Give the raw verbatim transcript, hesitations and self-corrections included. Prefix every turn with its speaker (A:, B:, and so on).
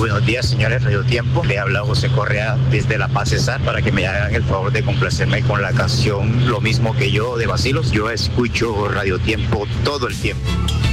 A: buenos días, señores Radio Tiempo. Le habla José Correa desde La Paz, Cesar, para que me hagan el favor de complacerme con la canción Lo Mismo Que Yo de Bacilos. Yo escucho Radio Tiempo todo el tiempo.